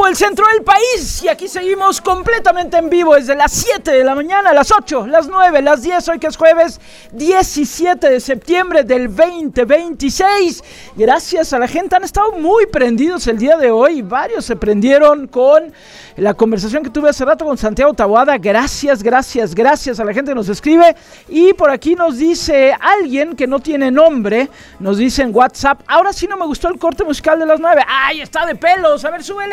el centro del país. Y aquí seguimos completamente en vivo desde las 7 de la mañana, las 8, las 9, las 10, hoy que es jueves 17 de septiembre del 2026. Gracias a la gente, han estado muy prendidos el día de hoy. Varios se prendieron con la conversación que tuve hace rato con Santiago Taboada. Gracias a la gente que nos escribe. Y por aquí nos dice alguien que no tiene nombre, nos dice en WhatsApp: ahora sí no me gustó el corte musical de las 9. ¡Ay, está de pelos! A ver, súbele.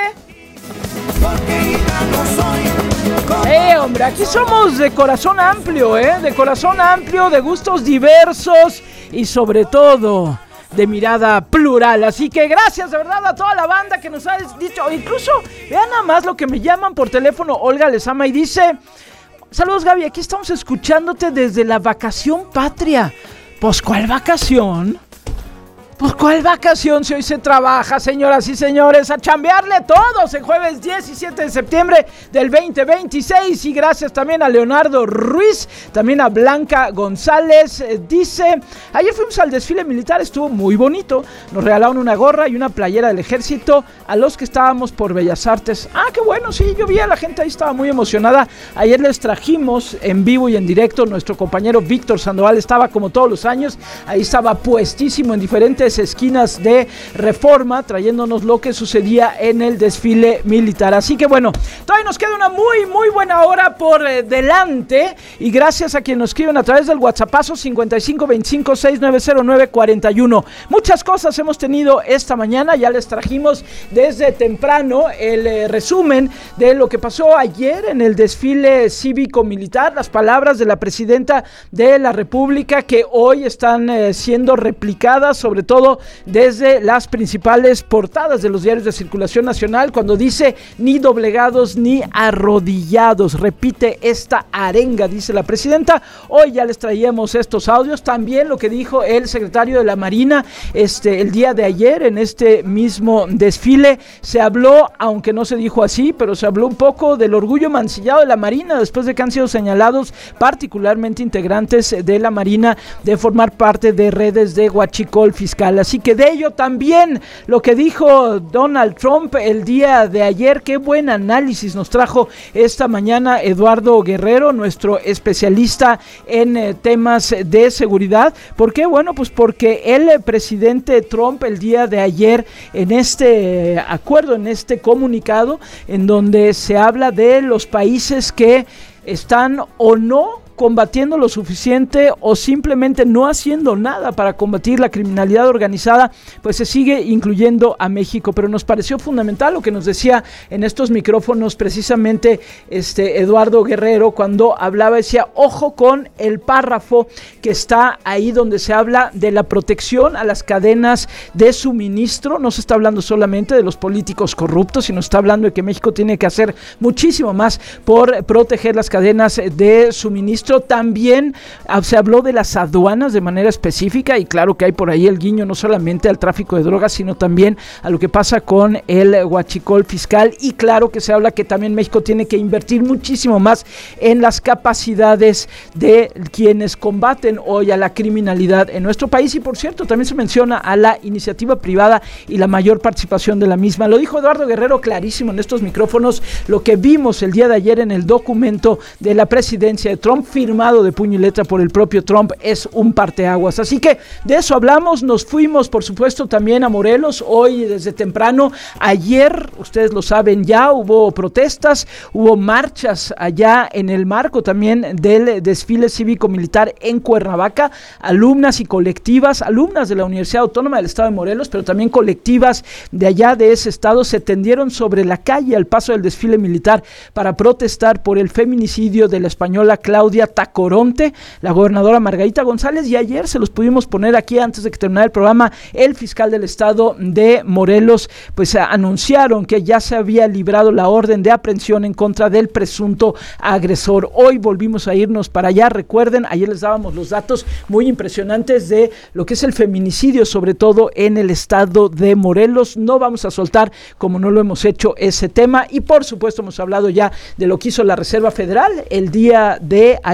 Hombre, aquí somos de corazón amplio, de corazón amplio, de gustos diversos y sobre todo de mirada plural. Así que gracias de verdad a toda la banda que nos ha dicho. Incluso, vean nada más lo que me llaman por teléfono. Olga les ama y dice: saludos, Gaby, aquí estamos escuchándote desde la vacación patria. Pues, ¿cuál vacación? Pues, ¿cuál vacación si hoy se trabaja, señoras y señores? A chambearle todos el jueves 17 de septiembre del 2026. Y gracias también a Leonardo Ruiz, también a Blanca González. Dice: ayer fuimos al desfile militar, estuvo muy bonito. Nos regalaron una gorra y una playera del ejército a los que estábamos por Bellas Artes. Ah, qué bueno, sí, yo vi a la gente ahí, estaba muy emocionada. Ayer les trajimos en vivo y en directo, nuestro compañero Víctor Sandoval estaba como todos los años, ahí estaba puestísimo en diferentes esquinas de Reforma, trayéndonos lo que sucedía en el desfile militar. Así que bueno, todavía nos queda una muy buena hora por delante, y gracias a quienes nos escriben a través del WhatsAppazo 5525690941. Muchas cosas hemos tenido esta mañana, ya les trajimos desde temprano el resumen de lo que pasó ayer en el desfile cívico-militar, las palabras de la presidenta de la República que hoy están siendo replicadas, sobre todo desde las principales portadas de los diarios de circulación nacional, cuando dice: ni doblegados ni arrodillados. Repite esta arenga, dice la presidenta. Hoy ya les traíamos estos audios, también lo que dijo el secretario de la Marina el día de ayer en este mismo desfile. Se habló, aunque no se dijo así, pero se habló un poco del orgullo mancillado de la Marina después de que han sido señalados particularmente integrantes de la Marina de formar parte de redes de huachicol fiscal. Así que de ello también lo que dijo Donald Trump el día de ayer. Qué buen análisis nos trajo esta mañana Eduardo Guerrero, nuestro especialista en temas de seguridad. ¿Por qué? Bueno, pues porque el presidente Trump el día de ayer, en este acuerdo, en este comunicado, en donde se habla de los países que están o no combatiendo lo suficiente o simplemente no haciendo nada para combatir la criminalidad organizada, pues se sigue incluyendo a México. Pero nos pareció fundamental lo que nos decía en estos micrófonos precisamente Eduardo Guerrero cuando hablaba. Decía: ojo con el párrafo que está ahí donde se habla de la protección a las cadenas de suministro. No se está hablando solamente de los políticos corruptos, sino está hablando de que México tiene que hacer muchísimo más por proteger las cadenas de suministro. También se habló de las aduanas de manera específica, y claro que hay por ahí el guiño no solamente al tráfico de drogas, sino también a lo que pasa con el huachicol fiscal. Y claro que se habla que también México tiene que invertir muchísimo más en las capacidades de quienes combaten hoy a la criminalidad en nuestro país. Y por cierto, también se menciona a la iniciativa privada y la mayor participación de la misma. Lo dijo Eduardo Guerrero clarísimo en estos micrófonos. Lo que vimos el día de ayer en el documento de la presidencia de Trump, firmado de puño y letra por el propio Trump, es un parteaguas. Así que de eso hablamos. Nos fuimos, por supuesto, también a Morelos hoy desde temprano. Ayer, ustedes lo saben ya, hubo protestas, hubo marchas allá en el marco también del desfile cívico-militar en Cuernavaca. Alumnas y colectivas, alumnas de la Universidad Autónoma del Estado de Morelos, pero también colectivas de allá de ese estado, se tendieron sobre la calle al paso del desfile militar para protestar por el feminicidio de la española Claudia Tacoronte, la gobernadora Margarita González. Y ayer se los pudimos poner aquí antes de que terminara el programa. El fiscal del estado de Morelos pues anunciaron que ya se había librado la orden de aprehensión en contra del presunto agresor. Hoy volvimos a irnos para allá. Recuerden, ayer les dábamos los datos muy impresionantes de lo que es el feminicidio, sobre todo en el estado de Morelos. No vamos a soltar, como no lo hemos hecho, ese tema. Y por supuesto hemos hablado ya de lo que hizo la Reserva Federal el día de ayer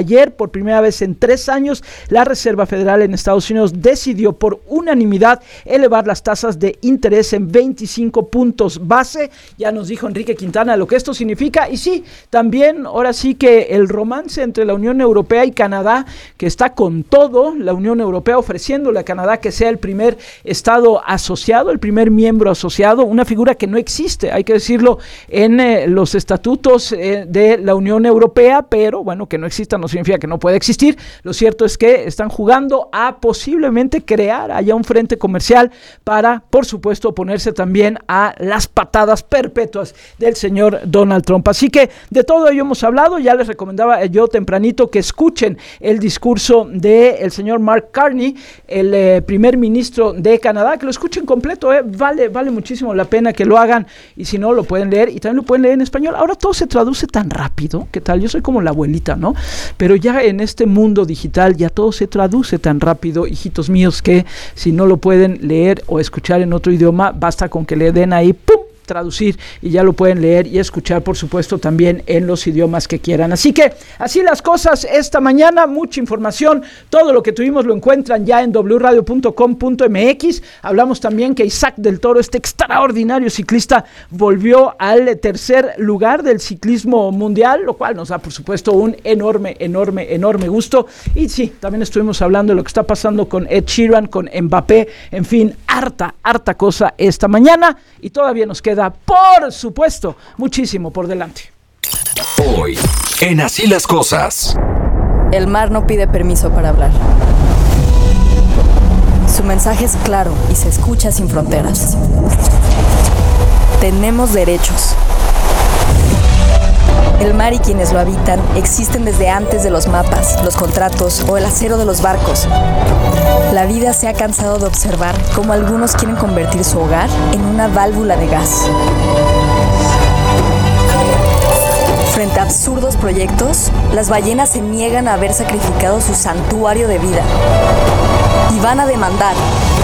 Ayer, por primera vez en 3 años, la Reserva Federal en Estados Unidos decidió por unanimidad elevar las tasas de interés en 25 puntos base. Ya nos dijo Enrique Quintana lo que esto significa. Y sí, también ahora sí que el romance entre la Unión Europea y Canadá, que está con todo, la Unión Europea ofreciéndole a Canadá que sea el primer estado asociado, el primer miembro asociado, una figura que no existe, hay que decirlo, en los estatutos de la Unión Europea, pero bueno, que no exista no significa que no pueda existir. Lo cierto es que están jugando a posiblemente crear allá un frente comercial para, por supuesto, oponerse también a las patadas perpetuas del señor Donald Trump. Así que de todo ello hemos hablado. Ya les recomendaba yo tempranito que escuchen el discurso del señor Mark Carney, el primer ministro de Canadá, que lo escuchen completo, vale muchísimo la pena que lo hagan, y si no, lo pueden leer, y también lo pueden leer en español. Ahora todo se traduce tan rápido, ¿qué tal? Yo soy como la abuelita, ¿no? Pero ya en este mundo digital ya todo se traduce tan rápido, hijitos míos, que si no lo pueden leer o escuchar en otro idioma, basta con que le den ahí, ¡pum!, traducir, y ya lo pueden leer y escuchar, por supuesto, también en los idiomas que quieran. Así que así las cosas esta mañana, mucha información, todo lo que tuvimos lo encuentran ya en wradio.com.mx. Hablamos también que Isaac del Toro, este extraordinario ciclista, volvió al tercer lugar del ciclismo mundial, lo cual nos da, por supuesto, un enorme gusto. Y sí, también estuvimos hablando de lo que está pasando con Ed Sheeran, con Mbappé, en fin, harta cosa esta mañana, y todavía nos queda, por supuesto, muchísimo por delante. Hoy, en Así las Cosas. El mar no pide permiso para hablar. Su mensaje es claro y se escucha sin fronteras. Tenemos derechos. El mar y quienes lo habitan existen desde antes de los mapas, los contratos o el acero de los barcos. La vida se ha cansado de observar cómo algunos quieren convertir su hogar en una válvula de gas. Frente a absurdos proyectos, las ballenas se niegan a haber sacrificado su santuario de vida y van a demandar.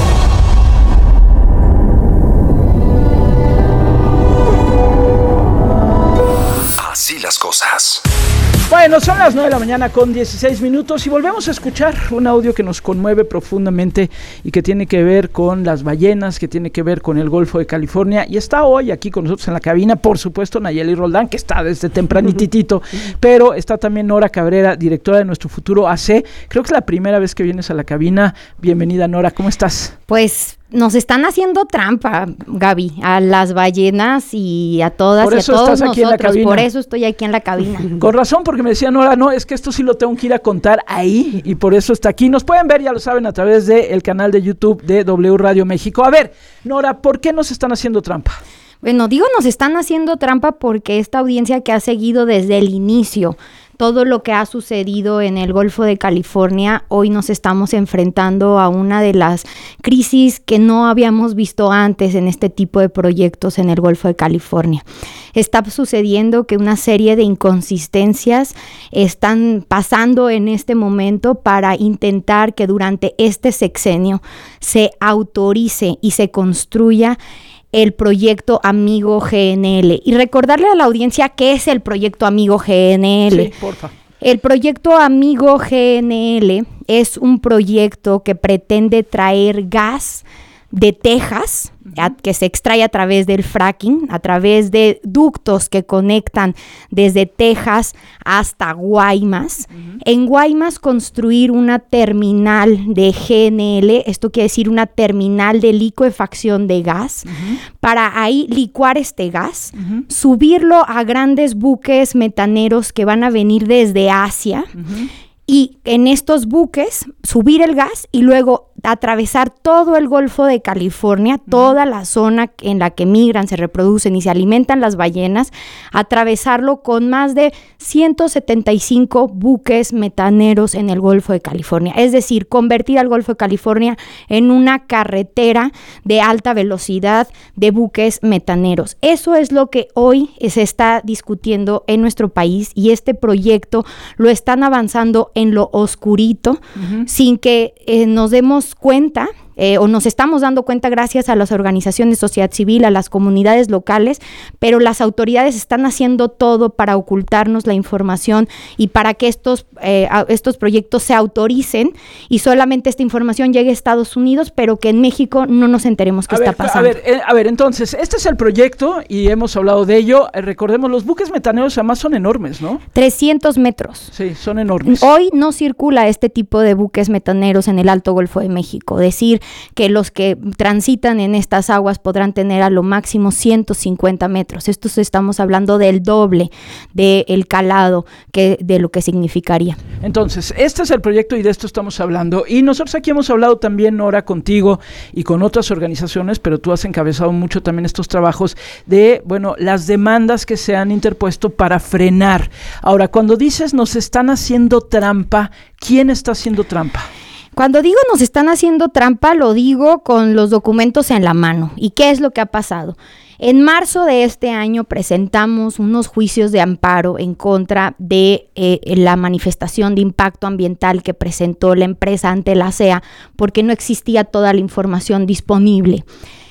Así las cosas. Bueno, son las 9 de la mañana con 16 minutos y volvemos a escuchar un audio que nos conmueve profundamente y que tiene que ver con las ballenas, que tiene que ver con el Golfo de California, y está hoy aquí con nosotros en la cabina, por supuesto, Nayeli Roldán, que está desde tempranititito, pero está también Nora Cabrera, directora de Nuestro Futuro AC. Creo que es la primera vez que vienes a la cabina. Bienvenida, Nora, ¿cómo estás? Pues nos están haciendo trampa, Gaby, a las ballenas y a todas y a todos nosotros. Por eso estoy aquí en la cabina. Con razón, porque me decía Nora, no, es que esto sí lo tengo que ir a contar ahí, y por eso está aquí. Nos pueden ver, ya lo saben, a través del canal de YouTube de W Radio México. A ver, Nora, ¿por qué nos están haciendo trampa? Bueno, nos están haciendo trampa porque esta audiencia que ha seguido desde el inicio todo lo que ha sucedido en el Golfo de California, hoy nos estamos enfrentando a una de las crisis que no habíamos visto antes en este tipo de proyectos en el Golfo de California. Está sucediendo que una serie de inconsistencias están pasando en este momento para intentar que durante este sexenio se autorice y se construya el proyecto Amigo GNL. Y recordarle a la audiencia qué es el proyecto Amigo GNL. Sí, porfa. El proyecto Amigo GNL es un proyecto que pretende traer gas de Texas, que se extrae a través del fracking, a través de ductos que conectan desde Texas hasta Guaymas. En Guaymas construir una terminal de GNL, esto quiere decir una terminal de licuefacción de gas, para ahí licuar este gas, subirlo a grandes buques metaneros que van a venir desde Asia, y en estos buques subir el gas y luego atravesar todo el Golfo de California, toda la zona en la que migran, se reproducen y se alimentan las ballenas, atravesarlo con más de 175 buques metaneros en el Golfo de California. Es decir, convertir al Golfo de California en una carretera de alta velocidad de buques metaneros. Eso es lo que hoy se está discutiendo en nuestro país, y este proyecto lo están avanzando en lo oscurito, sin que nos demos cuenta o nos estamos dando cuenta gracias a las organizaciones de sociedad civil, a las comunidades locales, pero las autoridades están haciendo todo para ocultarnos la información y para que estos proyectos se autoricen y solamente esta información llegue a Estados Unidos, pero que en México no nos enteremos qué está pasando. A ver, entonces, este es el proyecto y hemos hablado de ello. Recordemos, los buques metaneros además son enormes, ¿no? 300 metros. Sí, son enormes. Hoy no circula este tipo de buques metaneros en el Alto Golfo de México. Decir que los que transitan en estas aguas podrán tener a lo máximo 150 metros. Estos estamos hablando del doble del calado de lo que significaría. Entonces, este es el proyecto y de esto estamos hablando. Y nosotros aquí hemos hablado también, Nora, contigo y con otras organizaciones, pero tú has encabezado mucho también estos trabajos de, bueno, las demandas que se han interpuesto para frenar. Ahora, cuando dices nos están haciendo trampa, ¿quién está haciendo trampa? Cuando digo nos están haciendo trampa, lo digo con los documentos en la mano. ¿Y qué es lo que ha pasado? En marzo de este año presentamos unos juicios de amparo en contra de la manifestación de impacto ambiental que presentó la empresa ante la CEA porque no existía toda la información disponible.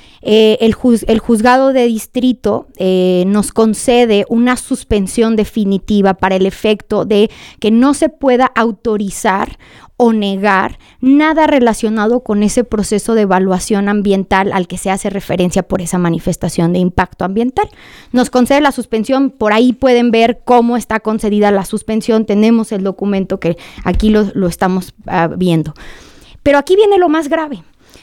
El juzgado de distrito nos concede una suspensión definitiva para el efecto de que no se pueda autorizar o negar nada relacionado con ese proceso de evaluación ambiental al que se hace referencia por esa manifestación de impacto ambiental. Nos concede la suspensión, por ahí pueden ver cómo está concedida la suspensión, tenemos el documento que aquí lo estamos viendo. Pero aquí viene lo más grave.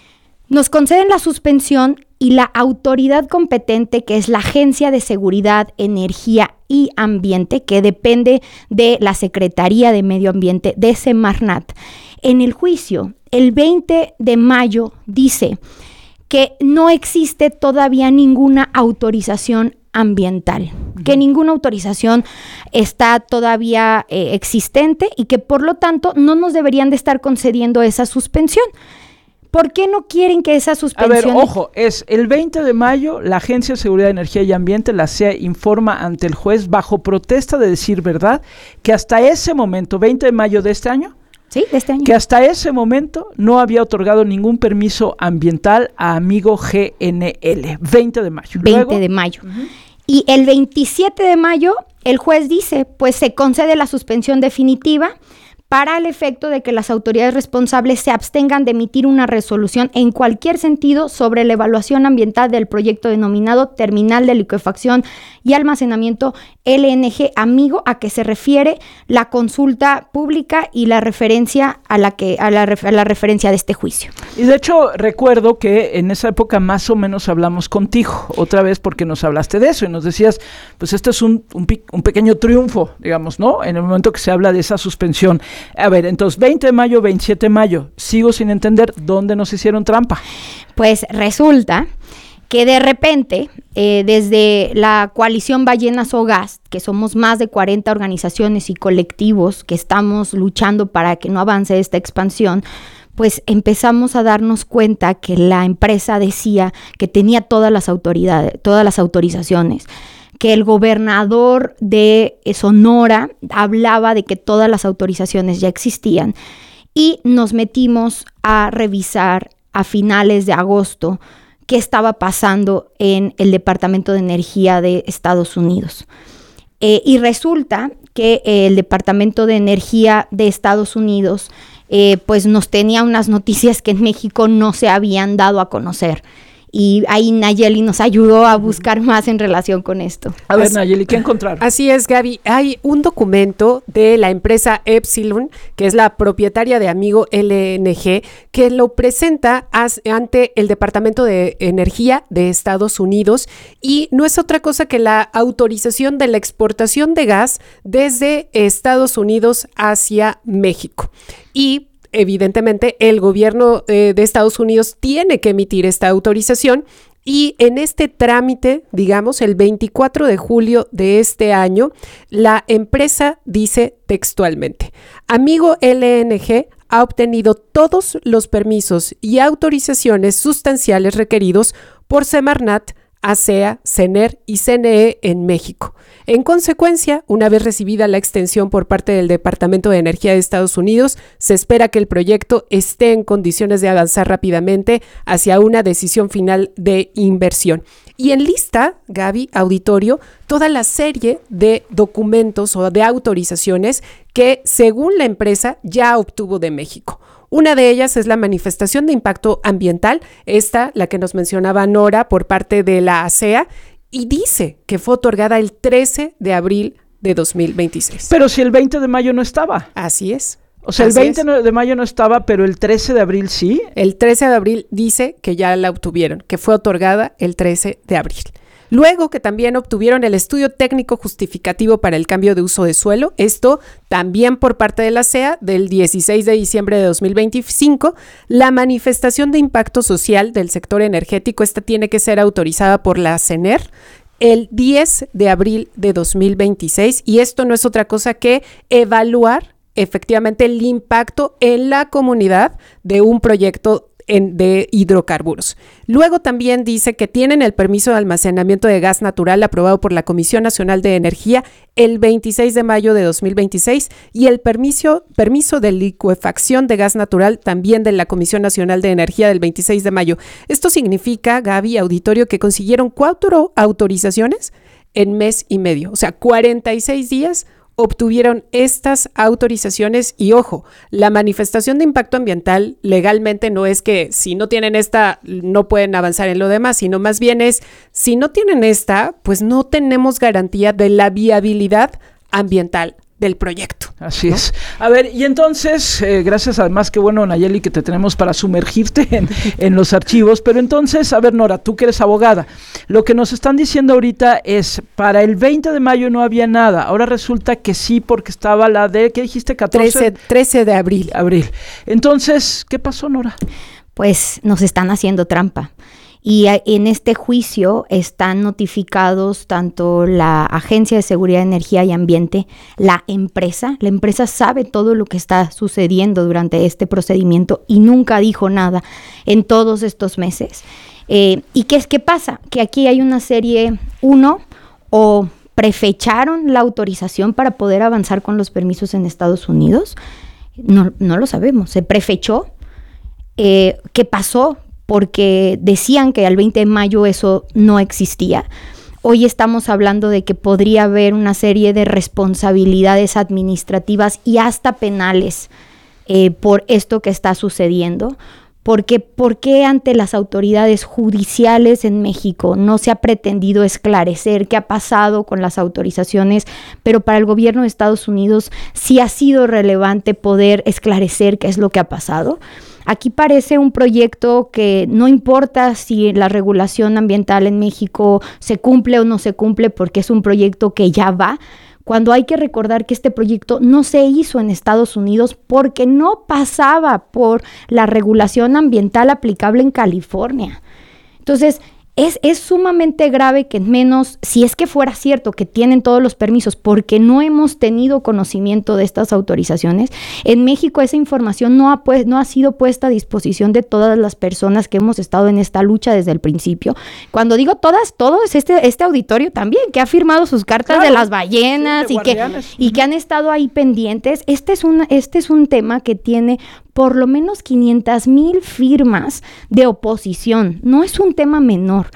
Nos conceden la suspensión y la autoridad competente, que es la Agencia de Seguridad, Energía y Ambiente, que depende de la Secretaría de Medio Ambiente de Semarnat, en el juicio, el 20 de mayo, dice que no existe todavía ninguna autorización ambiental, que ninguna autorización está todavía existente y que por lo tanto no nos deberían de estar concediendo esa suspensión. ¿Por qué no quieren que esa suspensión? A ver, ojo, es el 20 de mayo, la Agencia de Seguridad, Energía y Ambiente, la CEA, informa ante el juez, bajo protesta de decir verdad, que hasta ese momento, 20 de mayo de este año, sí, de este año, que hasta ese momento no había otorgado ningún permiso ambiental a Amigo GNL. 20 de mayo. 20 Luego, de mayo. Y el 27 de mayo, el juez dice, pues se concede la suspensión definitiva para el efecto de que las autoridades responsables se abstengan de emitir una resolución en cualquier sentido sobre la evaluación ambiental del proyecto denominado Terminal de Liquefacción y Almacenamiento LNG Amigo, a que se refiere la consulta pública y la referencia a la referencia de este juicio. Y de hecho recuerdo que en esa época más o menos hablamos contigo otra vez porque nos hablaste de eso y nos decías, pues este es un pequeño triunfo, digamos, ¿no? En el momento que se habla de esa suspensión. A ver, entonces 20 de mayo, 27 de mayo, sigo sin entender dónde nos hicieron trampa. Pues resulta que de repente, desde la coalición Ballenas o Gas, que somos más de 40 organizaciones y colectivos que estamos luchando para que no avance esta expansión, pues empezamos a darnos cuenta que la empresa decía que tenía todas las autorizaciones, que el gobernador de Sonora hablaba de que todas las autorizaciones ya existían, y nos metimos a revisar a finales de agosto qué estaba pasando en el Departamento de Energía de Estados Unidos. Y resulta que el Departamento de Energía de Estados Unidos pues nos tenía unas noticias que en México no se habían dado a conocer. Y ahí Nayeli nos ayudó a buscar más en relación con esto. A ver, Nayeli, ¿qué encontraron? Así es, Gaby. Hay un documento de la empresa Epsilon, que es la propietaria de Amigo LNG, que lo presenta ante el Departamento de Energía de Estados Unidos, y no es otra cosa que la autorización de la exportación de gas desde Estados Unidos hacia México. Y evidentemente, el gobierno de Estados Unidos tiene que emitir esta autorización, y en este trámite, digamos, el 24 de julio de este año, la empresa dice textualmente: Amigo LNG ha obtenido todos los permisos y autorizaciones sustanciales requeridos por Semarnat ASEA, CENER y CNE en México. En consecuencia, una vez recibida la extensión por parte del Departamento de Energía de Estados Unidos, se espera que el proyecto esté en condiciones de avanzar rápidamente hacia una decisión final de inversión. Y enlista, Gaby, auditorio, toda la serie de documentos o de autorizaciones que, según la empresa, ya obtuvo de México. Una de ellas es la manifestación de impacto ambiental, la que nos mencionaba Nora por parte de la ASEA, y dice que fue otorgada el 13 de abril de 2026. Pero si el 20 de mayo no estaba. Así es. O sea, el 20 de mayo no estaba, pero el 13 de abril sí. El 13 de abril dice que ya la obtuvieron, que fue otorgada el 13 de abril. Luego que también obtuvieron el estudio técnico justificativo para el cambio de uso de suelo, esto también por parte de la ASEA del 16 de diciembre de 2025, la manifestación de impacto social del sector energético, esta tiene que ser autorizada por la CENER el 10 de abril de 2026 y esto no es otra cosa que evaluar efectivamente el impacto en la comunidad de un proyecto de hidrocarburos. Luego también dice que tienen el permiso de almacenamiento de gas natural aprobado por la Comisión Nacional de Energía el 26 de mayo de 2026 y el permiso de licuefacción de gas natural también de la Comisión Nacional de Energía del 26 de mayo. Esto significa, Gaby, auditorio, que consiguieron 4 autorizaciones en mes y medio, o sea, 46 días obtuvieron estas autorizaciones y ojo, la manifestación de impacto ambiental legalmente no es que si no tienen esta no pueden avanzar en lo demás, sino más bien es si no tienen esta, pues no tenemos garantía de la viabilidad ambiental del proyecto. Así es. A ver, y entonces, gracias además, qué bueno, Nayeli, que te tenemos para sumergirte en los archivos, pero entonces, a ver, Nora, tú que eres abogada, lo que nos están diciendo ahorita es, para el 20 de mayo no había nada, ahora resulta que sí, porque estaba la de, ¿qué dijiste? 13 de abril. Entonces, ¿qué pasó, Nora? Pues nos están haciendo trampa. Y en este juicio están notificados tanto la Agencia de Seguridad de Energía y Ambiente, la empresa sabe todo lo que está sucediendo durante este procedimiento y nunca dijo nada en todos estos meses. ¿Y qué pasa? Que aquí hay una serie, o prefecharon la autorización para poder avanzar con los permisos en Estados Unidos, no lo sabemos, se prefechó, ¿qué pasó? Porque decían que al 20 de mayo eso no existía. Hoy estamos hablando de que podría haber una serie de responsabilidades administrativas y hasta penales por esto que está sucediendo. Porque ¿por qué ante las autoridades judiciales en México no se ha pretendido esclarecer qué ha pasado con las autorizaciones, pero para el gobierno de Estados Unidos sí ha sido relevante poder esclarecer qué es lo que ha pasado? Aquí parece un proyecto que no importa si la regulación ambiental en México se cumple o no se cumple porque es un proyecto que ya va, cuando hay que recordar que este proyecto no se hizo en Estados Unidos porque no pasaba por la regulación ambiental aplicable en California. Entonces, es sumamente grave que menos, si es que fuera cierto que tienen todos los permisos, porque no hemos tenido conocimiento de estas autorizaciones, en México esa información no ha sido puesta a disposición de todas las personas que hemos estado en esta lucha desde el principio. Cuando digo todas, todo es este auditorio también, que ha firmado sus cartas de las ballenas y que han estado ahí pendientes. Este es un tema que tiene por lo menos 500,000 firmas de oposición. No es un tema menor.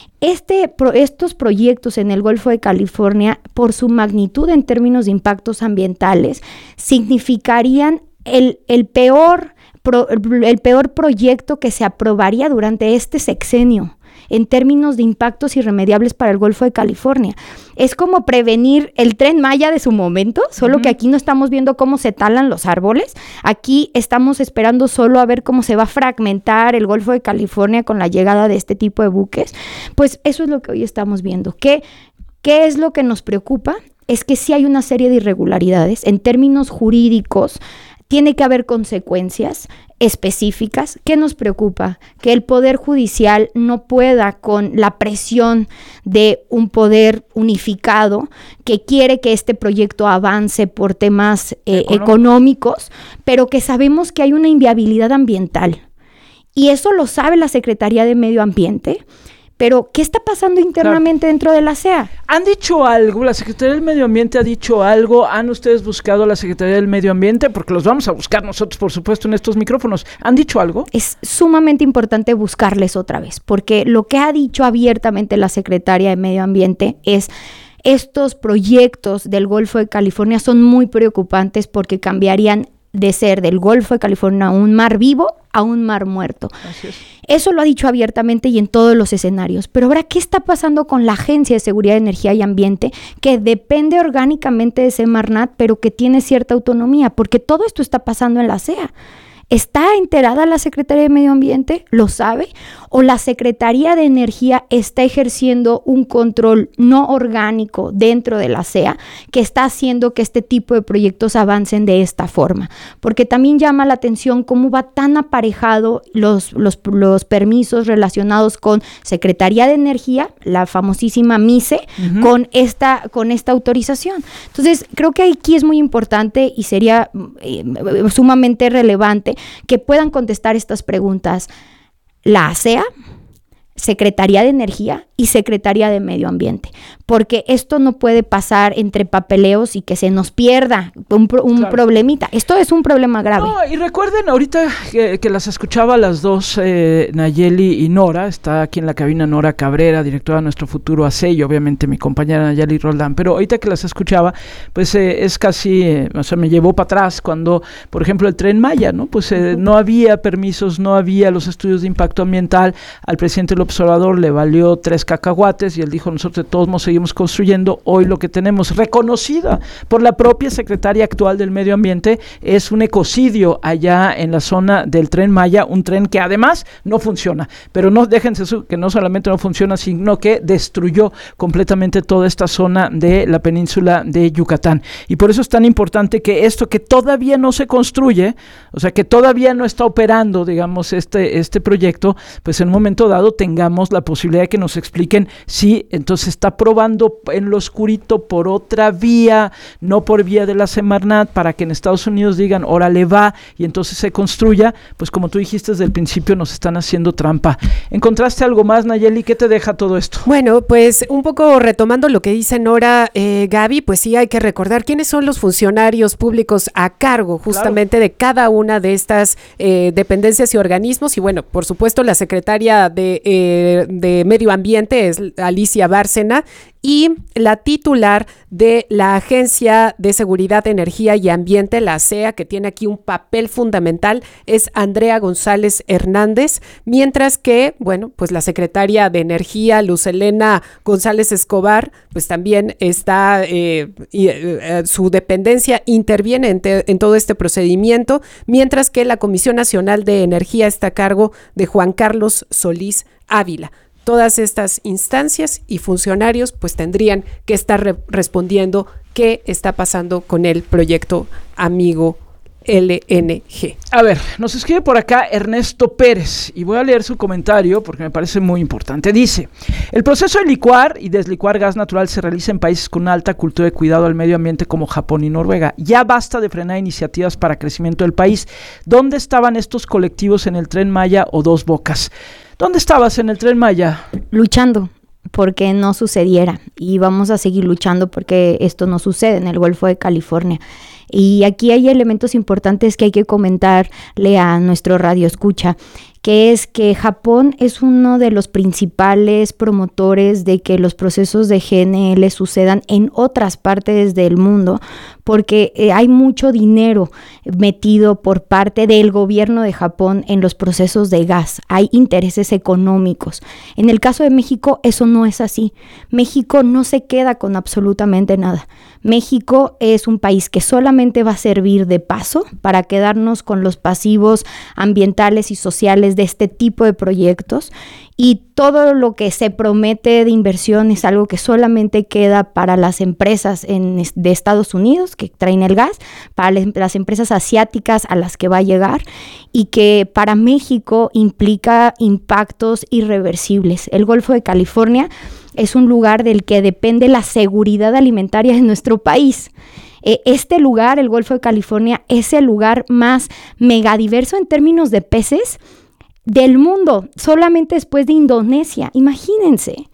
Estos proyectos en el Golfo de California, por su magnitud en términos de impactos ambientales, significarían el peor proyecto que se aprobaría durante este sexenio en términos de impactos irremediables para el Golfo de California. Es como prevenir el Tren Maya de su momento, solo que aquí no estamos viendo cómo se talan los árboles. Aquí estamos esperando solo a ver cómo se va a fragmentar el Golfo de California con la llegada de este tipo de buques. Pues eso es lo que hoy estamos viendo. ¿Qué es lo que nos preocupa? Es que sí hay una serie de irregularidades en términos jurídicos. Tiene que haber consecuencias específicas. ¿Qué nos preocupa? Que el Poder Judicial no pueda, con la presión de un poder unificado que quiere que este proyecto avance por temas económicos, pero que sabemos que hay una inviabilidad ambiental. Y eso lo sabe la Secretaría de Medio Ambiente, Pero, ¿qué está pasando internamente dentro de la SEA? ¿Han dicho algo? ¿La Secretaría del Medio Ambiente ha dicho algo? ¿Han ustedes buscado a la Secretaría del Medio Ambiente? Porque los vamos a buscar nosotros, por supuesto, en estos micrófonos. ¿Han dicho algo? Es sumamente importante buscarles otra vez, porque lo que ha dicho abiertamente la Secretaría de Medio Ambiente es: estos proyectos del Golfo de California son muy preocupantes porque cambiarían de ser del Golfo de California un mar vivo a un mar muerto. Así es. Eso lo ha dicho abiertamente y en todos los escenarios. Pero ahora, ¿qué está pasando con la Agencia de Seguridad de Energía y Ambiente, que depende orgánicamente de Semarnat, pero que tiene cierta autonomía? Porque todo esto está pasando en la SEA. ¿Está enterada la Secretaría de Medio Ambiente? ¿Lo sabe? ¿O la Secretaría de Energía está ejerciendo un control no orgánico dentro de la SEA que está haciendo que este tipo de proyectos avancen de esta forma? Porque también llama la atención cómo va tan aparejado los permisos relacionados con Secretaría de Energía, la famosísima MICE, con esta autorización. Entonces, creo que aquí es muy importante y sería sumamente relevante que puedan contestar estas preguntas la ASEA, Secretaría de Energía y Secretaría de Medio Ambiente, porque esto no puede pasar entre papeleos y que se nos pierda un problemita. Esto es un problema grave. No, y recuerden, ahorita que las escuchaba las dos, Nayeli y Nora, está aquí en la cabina Nora Cabrera, directora de Nuestro Futuro AC, y obviamente mi compañera Nayeli Roldán, pero ahorita que las escuchaba, pues es casi, o sea, me llevó para atrás cuando, por ejemplo, el Tren Maya, ¿no? Pues no había permisos, no había los estudios de impacto ambiental, al presidente López Obrador le valió 3 cacahuates y él dijo: nosotros de todos modos seguimos construyendo. Hoy lo que tenemos, reconocida por la propia secretaria actual del Medio Ambiente, es un ecocidio allá en la zona del Tren Maya, un tren que además no funciona, pero no déjense que no solamente no funciona, sino que destruyó completamente toda esta zona de la península de Yucatán, y por eso es tan importante que esto que todavía no se construye, o sea que todavía no está operando, digamos, este proyecto, pues en un momento dado tengamos la posibilidad de que nos expliquen si entonces está probando en lo oscurito por otra vía, no por vía de la Semarnat, para que en Estados Unidos digan: órale va, y entonces se construya. Pues como tú dijiste desde el principio, nos están haciendo trampa. ¿Encontraste algo más, Nayeli? ¿Qué te deja todo esto? Bueno, pues un poco retomando lo que dice Nora, Gaby, pues sí hay que recordar quiénes son los funcionarios públicos a cargo justamente de cada una de estas dependencias y organismos. Y bueno, por supuesto, la secretaria de Medio Ambiente es Alicia Bárcena, y la titular de la Agencia de Seguridad de Energía y Ambiente, la ASEA, que tiene aquí un papel fundamental, es Andrea González Hernández, mientras que, bueno, pues la secretaria de Energía, Luz Helena González Escobar, pues también está, su dependencia interviene en todo este procedimiento, mientras que la Comisión Nacional de Energía está a cargo de Juan Carlos Solís Ávila. Todas estas instancias y funcionarios pues tendrían que estar respondiendo qué está pasando con el proyecto Amigo LNG. A ver, nos escribe por acá Ernesto Pérez y voy a leer su comentario porque me parece muy importante. Dice: el proceso de licuar y deslicuar gas natural se realiza en países con una alta cultura de cuidado al medio ambiente como Japón y Noruega. Ya basta de frenar iniciativas para crecimiento del país. ¿Dónde estaban estos colectivos en el Tren Maya o Dos Bocas? ¿Dónde estabas en el Tren Maya? Luchando porque no sucediera, y vamos a seguir luchando porque esto no sucede en el Golfo de California. Y aquí hay elementos importantes que hay que comentarle a nuestro radio escucha, que es que Japón es uno de los principales promotores de que los procesos de GNL sucedan en otras partes del mundo, porque hay mucho dinero metido por parte del gobierno de Japón en los procesos de gas, hay intereses económicos. En el caso de México eso no es así. México no se queda con absolutamente nada. México es un país que solamente va a servir de paso para quedarnos con los pasivos ambientales y sociales de este tipo de proyectos, y todo lo que se promete de inversión es algo que solamente queda para las empresas de Estados Unidos que traen el gas, para las empresas asiáticas a las que va a llegar, y que para México implica impactos irreversibles. El Golfo de California es un lugar del que depende la seguridad alimentaria de nuestro país. Este lugar, el Golfo de California, es el lugar más megadiverso en términos de peces del mundo, solamente después de Indonesia. Imagínense,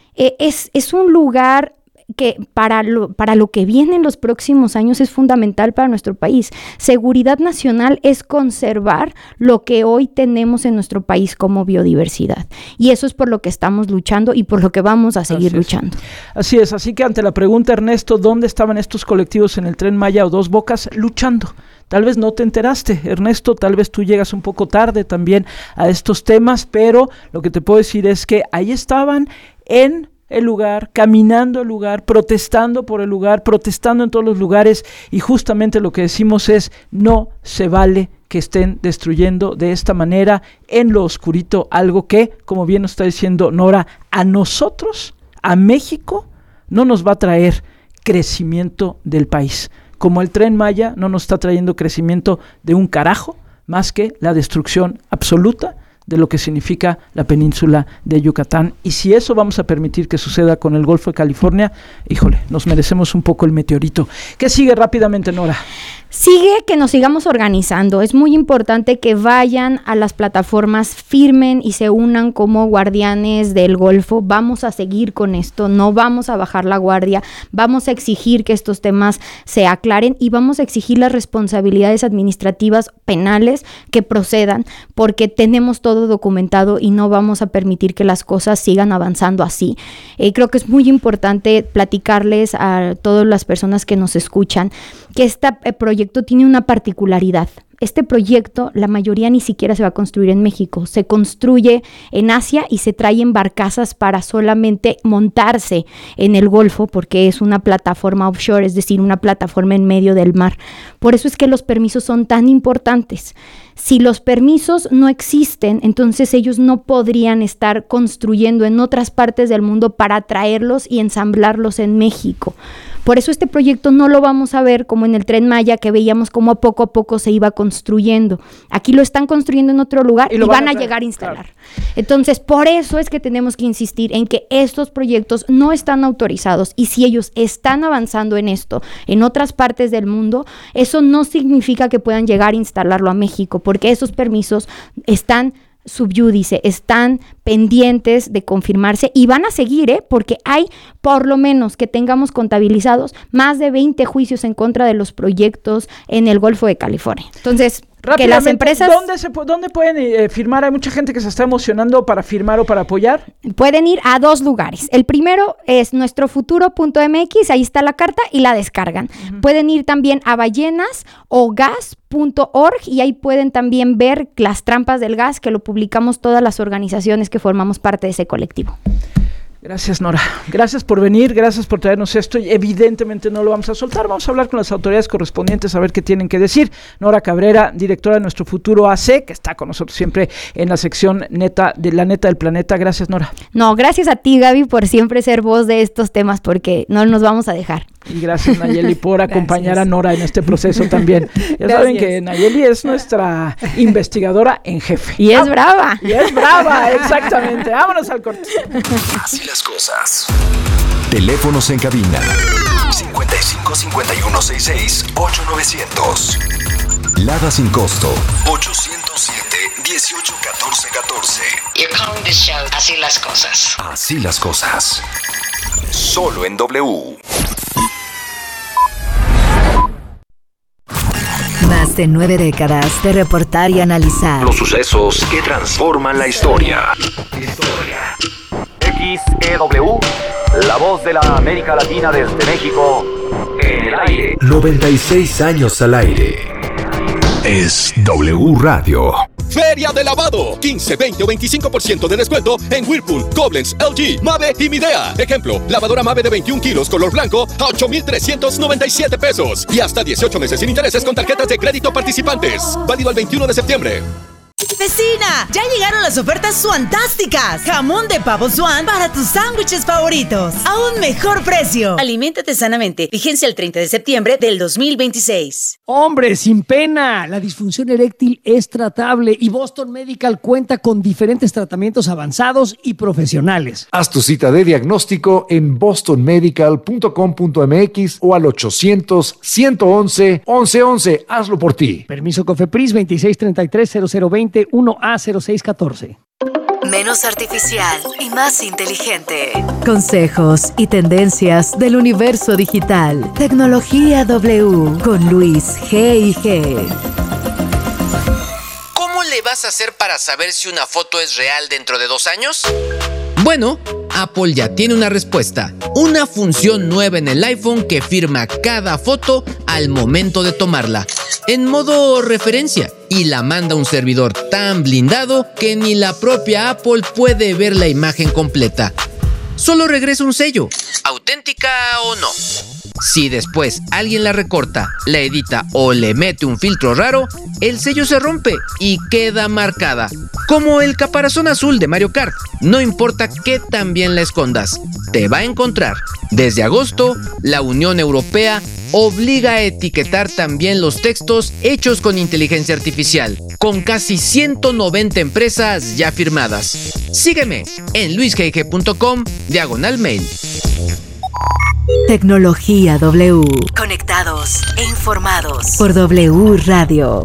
es un lugar que para lo que viene en los próximos años es fundamental para nuestro país. Seguridad nacional es conservar lo que hoy tenemos en nuestro país como biodiversidad. Y eso es por lo que estamos luchando y por lo que vamos a seguir luchando. Así es, así que ante la pregunta, Ernesto, ¿dónde estaban estos colectivos en el Tren Maya o Dos Bocas luchando? Tal vez no te enteraste, Ernesto, tal vez tú llegas un poco tarde también a estos temas, pero lo que te puedo decir es que ahí estaban en el lugar, caminando el lugar, protestando por el lugar, protestando en todos los lugares, y justamente lo que decimos es: no se vale que estén destruyendo de esta manera en lo oscurito algo que, como bien nos está diciendo Nora, a nosotros, a México, no nos va a traer crecimiento del país. Como el Tren Maya no nos está trayendo crecimiento de un carajo, más que la destrucción absoluta de lo que significa la península de Yucatán. Y si eso vamos a permitir que suceda con el Golfo de California, híjole, nos merecemos un poco el meteorito. ¿Qué sigue rápidamente, Nora? Sigue que nos sigamos organizando. Es muy importante que vayan a las plataformas, firmen y se unan como guardianes del Golfo. Vamos a seguir con esto, no vamos a bajar la guardia, vamos a exigir que estos temas se aclaren y vamos a exigir las responsabilidades administrativas penales que procedan, porque tenemos todo documentado y no vamos a permitir que las cosas sigan avanzando así. Creo que es muy importante platicarles a todas las personas que nos escuchan que este proyecto tiene una particularidad. Este proyecto, la mayoría ni siquiera se va a construir en México, se construye en Asia y se traen barcazas para solamente montarse en el Golfo, porque es una plataforma offshore, es decir, una plataforma en medio del mar. Por eso es que los permisos son tan importantes. Si los permisos no existen, entonces ellos no podrían estar construyendo en otras partes del mundo para traerlos y ensamblarlos en México. Por eso este proyecto no lo vamos a ver como en el Tren Maya, que veíamos cómo poco a poco se iba construyendo. Aquí lo están construyendo en otro lugar y van a llegar a instalar. Claro. Entonces, por eso es que tenemos que insistir en que estos proyectos no están autorizados, y si ellos están avanzando en esto en otras partes del mundo, eso no significa que puedan llegar a instalarlo a México, porque esos permisos están sub iudice, están pendientes de confirmarse y van a seguir, porque hay, por lo menos que tengamos contabilizados, más de 20 juicios en contra de los proyectos en el Golfo de California. Entonces, que las empresas... ¿Dónde pueden firmar? Hay mucha gente que se está emocionando para firmar o para apoyar. Pueden ir a 2 lugares. El primero es nuestrofuturo.mx, ahí está la carta y la descargan. Uh-huh. Pueden ir también a ballenas o gas.org y ahí pueden también ver las trampas del gas, que lo publicamos todas las organizaciones que formamos parte de ese colectivo. Gracias, Nora. Gracias por venir, gracias por traernos esto, y evidentemente no lo vamos a soltar. Vamos a hablar con las autoridades correspondientes a ver qué tienen que decir. Nora Cabrera, directora de Nuestro Futuro AC, que está con nosotros siempre en la sección neta de la neta del planeta. Gracias, Nora. No, gracias a ti, Gaby, por siempre ser voz de estos temas, porque no nos vamos a dejar. Y gracias, Nayeli, por acompañar a Nora en este proceso también. Ya saben que Nayeli es nuestra investigadora en jefe. Y es brava. Y es brava, exactamente. Vámonos al corte. Así las cosas. Teléfonos en cabina: 55 51 66 8900. Lada sin costo: 807 18 14 14. You're calling this show Así las cosas. Así las cosas. Solo en W. Más de 9 décadas de reportar y analizar los sucesos que transforman la historia. XEW, la voz de la América Latina desde México, en el aire. 96 años al aire. Es W Radio. Feria de lavado, 15, 20 o 25% de descuento en Whirlpool, Koblenz, LG, Mave y Midea. Ejemplo, lavadora Mave de 21 kilos color blanco a 8,397 pesos. Y hasta 18 meses sin intereses con tarjetas de crédito participantes. Válido el 21 de septiembre. ¡Vecina! ¡Ya llegaron las ofertas suantásticas! Jamón de pavo Swan para tus sándwiches favoritos. A un mejor precio. Aliméntate sanamente. Vigencia el 30 de septiembre del 2026. ¡Hombre, sin pena! La disfunción eréctil es tratable y Boston Medical cuenta con diferentes tratamientos avanzados y profesionales. Haz tu cita de diagnóstico en bostonmedical.com.mx o al 800-111-1111. Hazlo por ti. Permiso COFEPRIS 2633-0020 771A0614. Menos artificial y más inteligente. Consejos y tendencias del universo digital. Tecnología W con Luis G&G. ¿Cómo le vas a hacer para saber si una foto es real dentro de 2 años? Bueno, Apple ya tiene una respuesta. Una función nueva en el iPhone que firma cada foto al momento de tomarla, en modo referencia, y la manda a un servidor tan blindado que ni la propia Apple puede ver la imagen completa. Solo regresa un sello, auténtica o no. Si después alguien la recorta, la edita o le mete un filtro raro, el sello se rompe y queda marcada, como el caparazón azul de Mario Kart. No importa qué tan bien la escondas, te va a encontrar. Desde agosto, la Unión Europea obliga a etiquetar también los textos hechos con inteligencia artificial, con casi 190 empresas ya firmadas. Sígueme en luisgg.com/mail. Tecnología W. Conectados e informados por W Radio.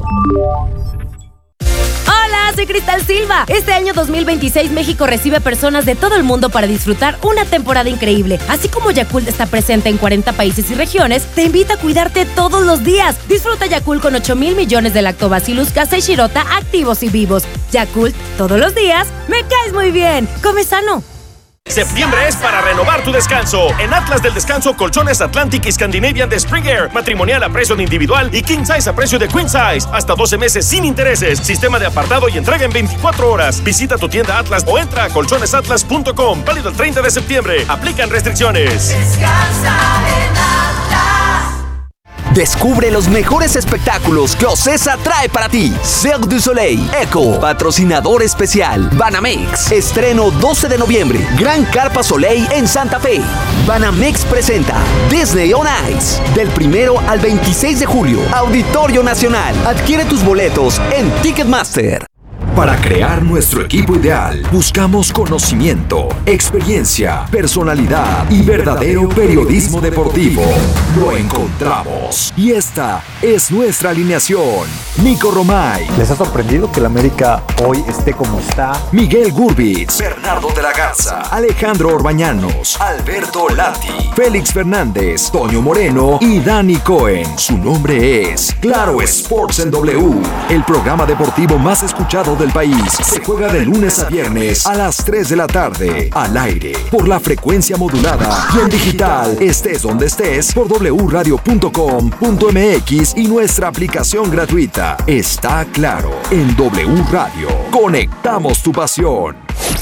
Hola, soy Cristal Silva. Este año 2026 México recibe personas de todo el mundo para disfrutar una temporada increíble. Así como Yakult está presente en 40 países y regiones, te invita a cuidarte todos los días. Disfruta Yakult con 8,000 millones de Lactobacillus casei shirota activos y vivos. Yakult, todos los días, me caes muy bien. Come sano. Septiembre es para renovar tu descanso. En Atlas del Descanso, colchones Atlantic y Scandinavian de Spring Air, matrimonial a precio de individual y King Size a precio de Queen Size. Hasta 12 meses sin intereses. Sistema de apartado y entrega en 24 horas. Visita tu tienda Atlas o entra a colchonesatlas.com. Válido el 30 de septiembre. Aplican restricciones. Descansa en Atlas. Descubre los mejores espectáculos que Ocesa trae para ti. Cirque du Soleil, Echo, patrocinador especial. Banamex, estreno 12 de noviembre. Gran Carpa Soleil en Santa Fe. Banamex presenta Disney on Ice. Del 1 al 26 de julio. Auditorio Nacional. Adquiere tus boletos en Ticketmaster. Para crear nuestro equipo ideal, buscamos conocimiento, experiencia, personalidad y verdadero periodismo deportivo. Lo encontramos. Y esta es nuestra alineación. Nico Romay. ¿Les ha sorprendido que el América hoy esté como está? Miguel Gurbitz. Bernardo de la Garza. Alejandro Orbañanos. Alberto Lati. Félix Fernández. Toño Moreno y Dani Cohen. Su nombre es Claro Sports en W. El programa deportivo más escuchado del país. Se juega de lunes a viernes a las 3 de la tarde. Al aire, por la frecuencia modulada. Y en digital, estés donde estés, por wradio.com.mx y nuestra aplicación gratuita. Está claro, en W Radio. Conectamos tu pasión.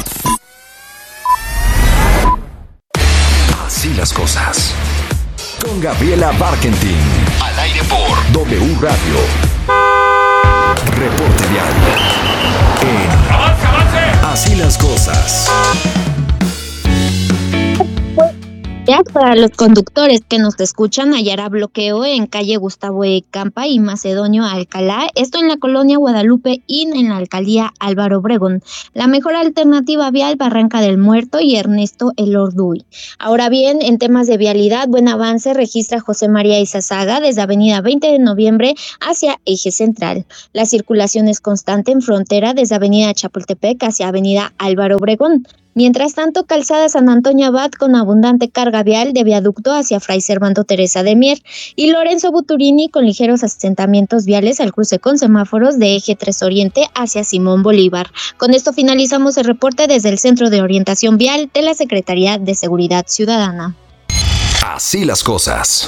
Así las cosas. Con Gabriela Barkentin. Al aire por W Radio. Reporte vial. ¡Avance, avance! Así las cosas. Para los conductores que nos escuchan, hallará bloqueo en calle Gustavo E. Campa y Macedonio Alcalá, esto en la colonia Guadalupe y en la alcaldía Álvaro Obregón. La mejor alternativa vial, Barranca del Muerto y Ernesto Elorduy. Ahora bien, en temas de vialidad, buen avance registra José María Izazaga desde avenida 20 de noviembre hacia Eje Central. La circulación es constante en frontera desde avenida Chapultepec hacia avenida Álvaro Obregón. Mientras tanto, calzada San Antonio Abad con abundante carga vial de viaducto hacia Fray Servando Teresa de Mier y Lorenzo Buturini con ligeros asentamientos viales al cruce con semáforos de Eje 3 Oriente hacia Simón Bolívar. Con esto finalizamos el reporte desde el Centro de Orientación Vial de la Secretaría de Seguridad Ciudadana. Así las cosas.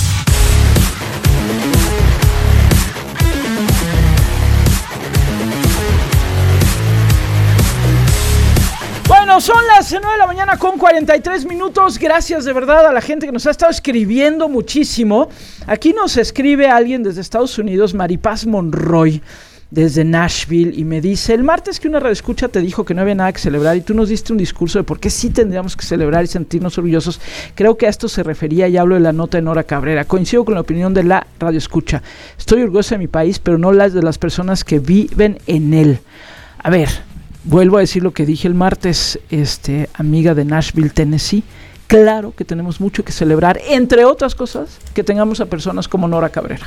Bueno, son las 9 de la mañana con 43 minutos. Gracias de verdad a la gente que nos ha estado escribiendo muchísimo. Aquí nos escribe alguien desde Estados Unidos, Maripaz Monroy, desde Nashville, y me dice: el martes que una radioescucha te dijo que no había nada que celebrar y tú nos diste un discurso de por qué sí tendríamos que celebrar y sentirnos orgullosos. Creo que a esto se refería y hablo de la nota de Nora Cabrera. Coincido con la opinión de la radioescucha. Estoy orgullosa de mi país, pero no las de las personas que viven en él. A ver, vuelvo a decir lo que dije el martes, amiga de Nashville, Tennessee. Claro que tenemos mucho que celebrar, entre otras cosas, que tengamos a personas como Nora Cabrera.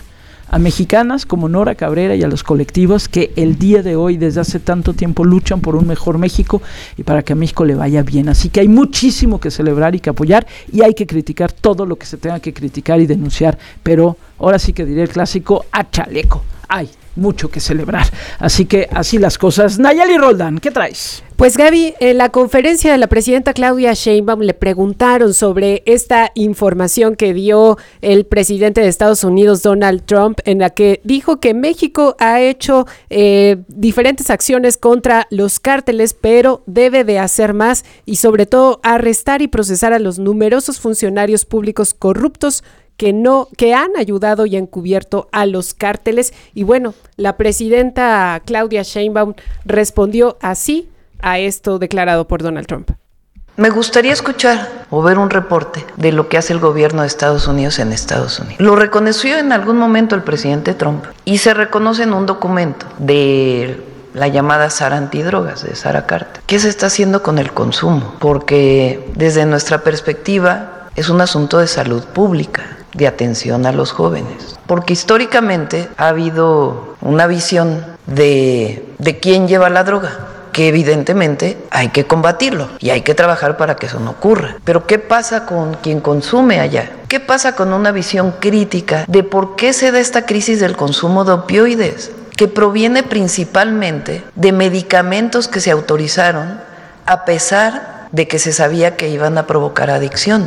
a mexicanas como Nora Cabrera y a los colectivos que el día de hoy, desde hace tanto tiempo, luchan por un mejor México y para que a México le vaya bien. Así que hay muchísimo que celebrar y que apoyar, y hay que criticar todo lo que se tenga que criticar y denunciar, pero ahora sí que diré el clásico, a chaleco. Hay mucho que celebrar. Así que así las cosas. Nayeli Roldán, ¿qué traes? Pues Gaby, en la conferencia de la presidenta Claudia Sheinbaum le preguntaron sobre esta información que dio el presidente de Estados Unidos, Donald Trump, en la que dijo que México ha hecho diferentes acciones contra los cárteles, pero debe de hacer más y sobre todo arrestar y procesar a los numerosos funcionarios públicos corruptos que han ayudado y encubierto a los cárteles. Y bueno, la presidenta Claudia Sheinbaum respondió así a esto declarado por Donald Trump. Me gustaría escuchar o ver un reporte de lo que hace el gobierno de Estados Unidos en Estados Unidos. Lo reconoció en algún momento el presidente Trump y se reconoce en un documento de la llamada Sara Antidrogas, de Sara Carter. ¿Qué se está haciendo con el consumo? Porque desde nuestra perspectiva es un asunto de salud pública, de atención a los jóvenes, porque históricamente ha habido una visión de quién lleva la droga, que evidentemente hay que combatirlo y hay que trabajar para que eso no ocurra. Pero ¿qué pasa con quien consume allá? ¿Qué pasa con una visión crítica de por qué se da esta crisis del consumo de opioides, que proviene principalmente de medicamentos que se autorizaron a pesar de que se sabía que iban a provocar adicción?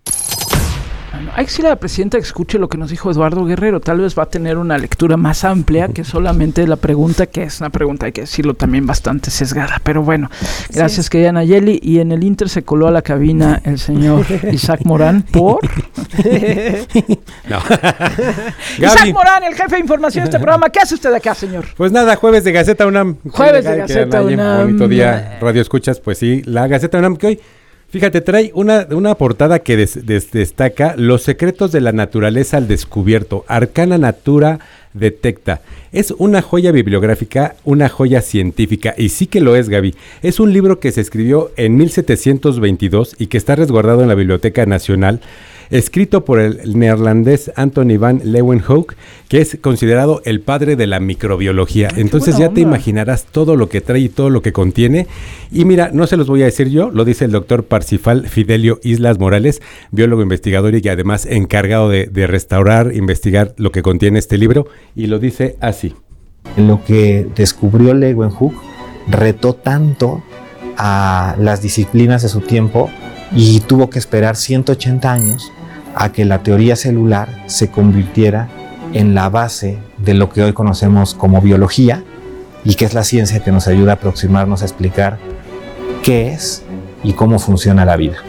Hay que decirle a la presidenta que escuche lo que nos dijo Eduardo Guerrero. Tal vez va a tener una lectura más amplia que solamente la pregunta, que es una pregunta, hay que decirlo, también bastante sesgada. Pero bueno, gracias, querida Nayeli. Y en el Inter se coló a la cabina el señor Isaac Morán por... No. Isaac Morán, el jefe de información de este programa. ¿Qué hace usted acá, señor? Pues nada, jueves de Gaceta UNAM. Jueves de Gaceta UNAM. Bonito día, radio escuchas, pues sí, la Gaceta UNAM que hoy... Fíjate, trae una portada que destaca los secretos de la naturaleza al descubierto. Arcana Natura detecta. Es una joya bibliográfica, una joya científica, y sí que lo es, Gaby. Es un libro que se escribió en 1722 y que está resguardado en la Biblioteca Nacional, escrito por el neerlandés Anthony van Leeuwenhoek, que es considerado el padre de la microbiología. Entonces ya te imaginarás todo lo que trae y todo lo que contiene. Y mira, no se los voy a decir yo, lo dice el doctor Parsifal Fidelio Islas Morales, biólogo investigador y además encargado de restaurar, investigar lo que contiene este libro, y lo dice así. Lo que descubrió Leeuwenhoek retó tanto a las disciplinas de su tiempo y tuvo que esperar 180 años a que la teoría celular se convirtiera en la base de lo que hoy conocemos como biología, y que es la ciencia que nos ayuda a aproximarnos a explicar qué es y cómo funciona la vida.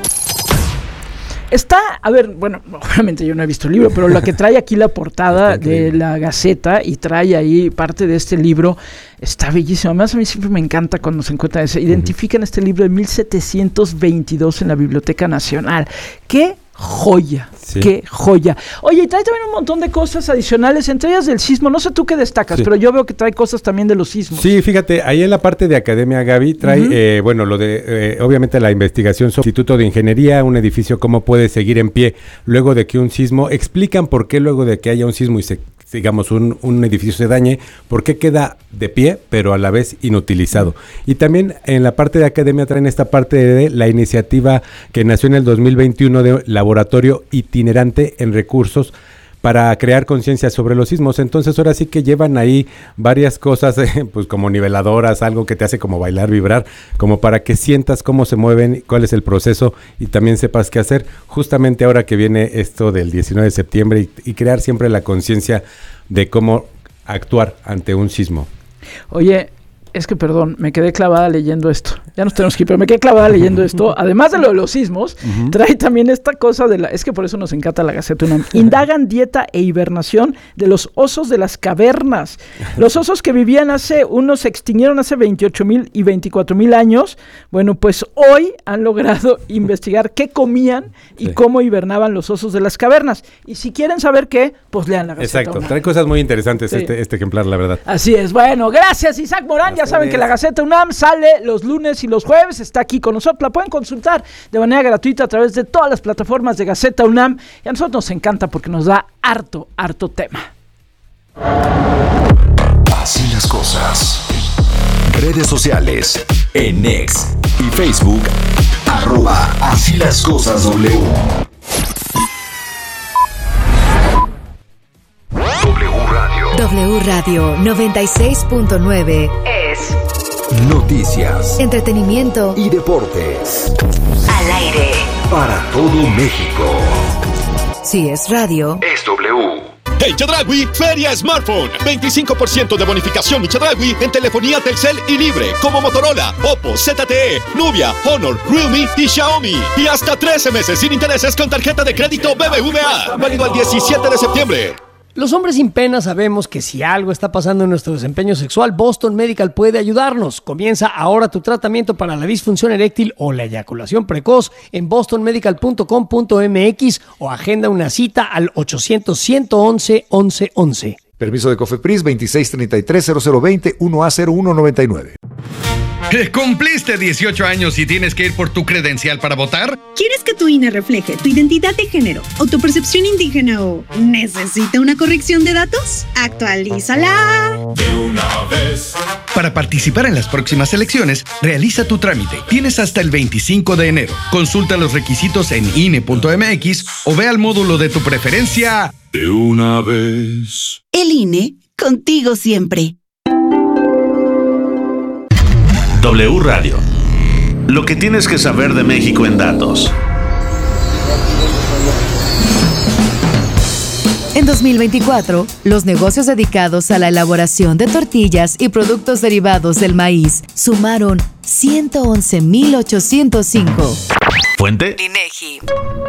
Está, a ver, bueno, obviamente yo no he visto el libro, pero la que trae aquí la portada de la Gaceta y trae ahí parte de este libro está bellísimo. Además, a mí siempre me encanta cuando se encuentra ese. Identifican este libro de 1722 en la Biblioteca Nacional. ¡Qué joya! Sí. ¡Qué joya! Oye, y trae también un montón de cosas adicionales, entre ellas del sismo. No sé tú qué destacas, pero yo veo que trae cosas también de los sismos. Sí, fíjate, ahí en la parte de Academia, Gaby, trae, bueno, lo de, obviamente la investigación sobre el Instituto de Ingeniería, un edificio, cómo puede seguir en pie luego de que un sismo. Explican por qué luego de que haya un sismo y digamos, un edificio se dañe, por qué queda de pie, pero a la vez inutilizado. Y también en la parte de Academia traen esta parte de la iniciativa que nació en el 2021 de laboratorio itinerante en recursos para crear conciencia sobre los sismos. Entonces ahora sí que llevan ahí varias cosas, pues como niveladoras, algo que te hace como bailar, vibrar, como para que sientas cómo se mueven, cuál es el proceso y también sepas qué hacer, justamente ahora que viene esto del 19 de septiembre y crear siempre la conciencia de cómo actuar ante un sismo. Oye, es que perdón, me quedé clavada leyendo esto. Ya nos tenemos que ir, pero me quedé clavada leyendo esto. Además de lo de los sismos, trae también esta cosa de la... Es que por eso nos encanta la Gaceta UNAM. Indagan dieta e hibernación de los osos de las cavernas. Los osos que vivían unos se extinguieron hace 28,000 y 24,000 años. Bueno, pues hoy han logrado investigar qué comían y cómo hibernaban los osos de las cavernas. Y si quieren saber qué, pues lean la Gaceta Exacto, UNAM. trae cosas muy interesantes este ejemplar, la verdad. Así es. Bueno, gracias, Isaac Morán. Ya saben que la Gaceta UNAM sale los lunes y los jueves, está aquí con nosotros, la pueden consultar de manera gratuita a través de todas las plataformas de Gaceta UNAM, y a nosotros nos encanta porque nos da harto tema. Así las cosas. Redes sociales. En X y Facebook. @Así las cosas W. W Radio 96.9 es noticias, entretenimiento y deportes. Al aire. Para todo México. Si es radio, es W. Hey Chedraui, Feria Smartphone. 25% de bonificación y Chedraui en telefonía Telcel y libre, como Motorola, Oppo, ZTE, Nubia, Honor, Realme y Xiaomi. Y hasta 13 meses sin intereses con tarjeta de crédito BBVA. Válido al 17 de septiembre. Los hombres sin pena sabemos que si algo está pasando en nuestro desempeño sexual, Boston Medical puede ayudarnos. Comienza ahora tu tratamiento para la disfunción eréctil o la eyaculación precoz en bostonmedical.com.mx o agenda una cita al 800-111-1111. Permiso de Cofepris 2633-0020 1A0199. ¿Cumpliste 18 años y tienes que ir por tu credencial para votar? ¿Quieres que tu INE refleje tu identidad de género o tu percepción indígena o necesita una corrección de datos? ¡Actualízala! De una vez. Para participar en las próximas elecciones, realiza tu trámite. Tienes hasta el 25 de enero. Consulta los requisitos en INE.mx o ve al módulo de tu preferencia. De una vez. El INE, contigo siempre. W Radio. Lo que tienes que saber de México en datos. En 2024, los negocios dedicados a la elaboración de tortillas y productos derivados del maíz sumaron 111,805. ¿Fuente? INEGI.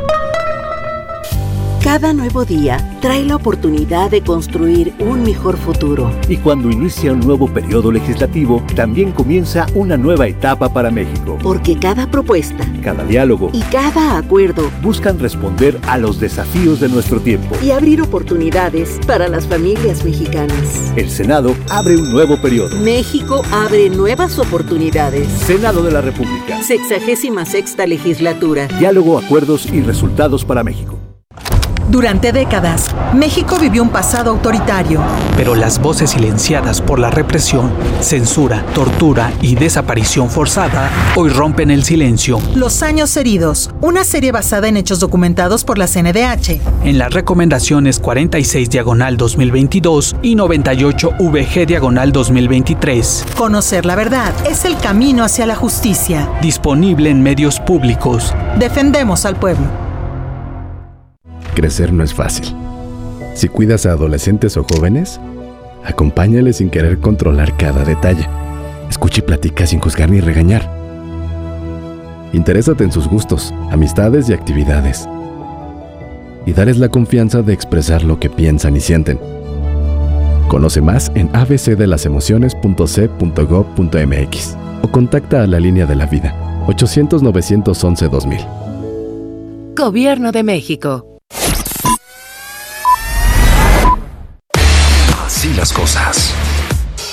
Cada nuevo día trae la oportunidad de construir un mejor futuro. Y cuando inicia un nuevo periodo legislativo, también comienza una nueva etapa para México. Porque cada propuesta, cada diálogo y cada acuerdo buscan responder a los desafíos de nuestro tiempo y abrir oportunidades para las familias mexicanas. El Senado abre un nuevo periodo. México abre nuevas oportunidades. Senado de la República. 66ª legislatura. Diálogo, acuerdos y resultados para México. Durante décadas, México vivió un pasado autoritario. Pero las voces silenciadas por la represión, censura, tortura y desaparición forzada hoy rompen el silencio. Los años heridos, una serie basada en hechos documentados por la CNDH. En las recomendaciones 46/2022 y 98/VG/2023. Conocer la verdad es el camino hacia la justicia. Disponible en medios públicos. Defendemos al pueblo. Crecer no es fácil. Si cuidas a adolescentes o jóvenes, acompáñales sin querer controlar cada detalle. Escucha y platica sin juzgar ni regañar. Interésate en sus gustos, amistades y actividades. Y darles la confianza de expresar lo que piensan y sienten. Conoce más en abcdelasemociones.c.gov.mx o contacta a la Línea de la Vida, 800-911-2000. Gobierno de México. Así las cosas.